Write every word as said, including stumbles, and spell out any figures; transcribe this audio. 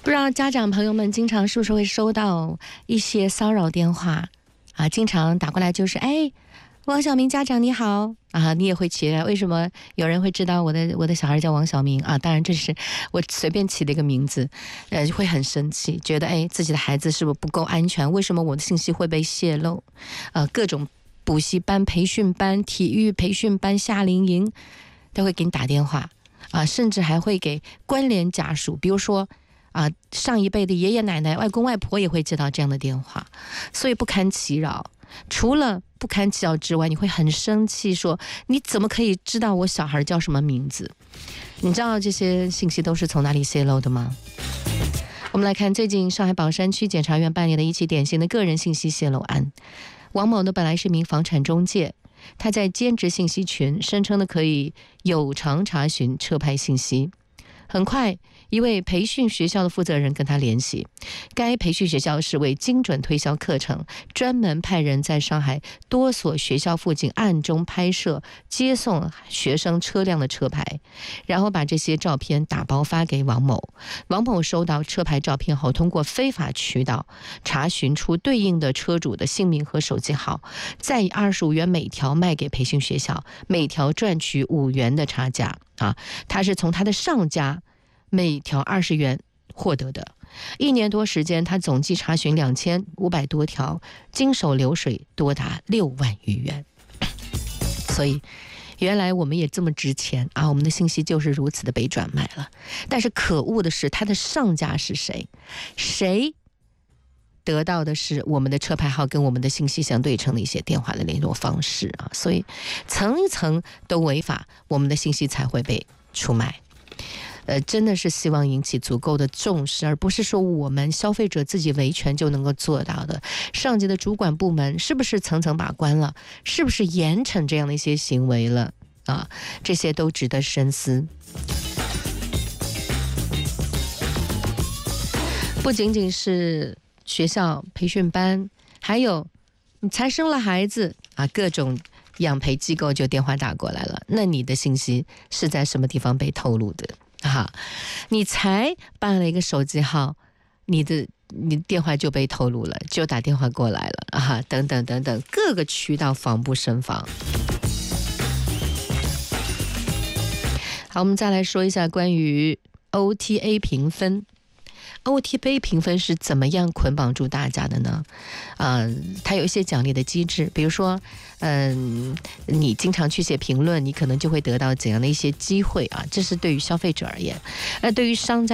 不知道家长朋友们经常是不是会收到一些骚扰电话啊？经常打过来就是，哎，王小明家长你好啊，你也会奇怪为什么有人会知道我的我的小孩叫王小明啊？当然这是我随便起的一个名字，呃，会很生气，觉得哎自己的孩子是不是不够安全？为什么我的信息会被泄露？呃，各种补习班、培训班、体育培训班、夏令营都会给你打电话啊，甚至还会给关联家属，比如说。啊，上一辈的爷爷奶奶、外公外婆也会接到这样的电话，所以不堪其扰。除了不堪其扰之外，你会很生气，说你怎么可以知道我小孩叫什么名字？你知道这些信息都是从哪里泄露的吗？我们来看最近上海宝山区检察院办理的一起典型的个人信息泄露案。王某呢，本来是一名房产中介，他在兼职信息群声称的可以有偿查询车牌信息。很快，一位培训学校的负责人跟他联系，该培训学校是为精准推销课程，专门派人在上海多所学校附近暗中拍摄接送学生车辆的车牌，然后把这些照片打包发给王某。王某收到车牌照片后，通过非法渠道查询出对应的车主的姓名和手机号，再以二十五元每条卖给培训学校，每条赚取五元的差价啊！他是从他的上家每条二十元获得的。一年多时间，他总计查询两千五百多条，经手流水多达六万余元。所以原来我们也这么值钱啊！我们的信息就是如此的被转卖了。但是可恶的是，他的上家是谁？谁得到的是我们的车牌号跟我们的信息相对称的一些电话的联络方式啊！所以层一层都违法，我们的信息才会被出卖。呃，真的是希望引起足够的重视，而不是说我们消费者自己维权就能够做到的。上级的主管部门是不是层层把关了？是不是严惩这样的一些行为了？啊，这些都值得深思。不仅仅是学校培训班，还有你才生了孩子啊，各种养培机构就电话打过来了，那你的信息是在什么地方被透露的？啊，你才办了一个手机号，你的你电话就被透露了，就打电话过来了啊，等等等等，各个渠道防不胜防。好，我们再来说一下关于 O T A 评分。O T A 评分是怎么样捆绑住大家的呢？呃，它有一些奖励的机制，比如说，嗯、呃，你经常去写评论，你可能就会得到怎样的一些机会啊？这是对于消费者而言，而对于商家。